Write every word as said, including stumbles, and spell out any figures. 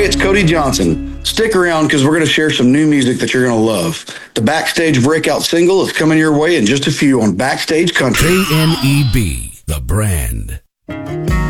Hey, it's Cody Johnson. Stick around because we're going to share some new music that you're going to love. The Backstage breakout single is coming your way in just a few on Backstage Country. K N E B, the brand.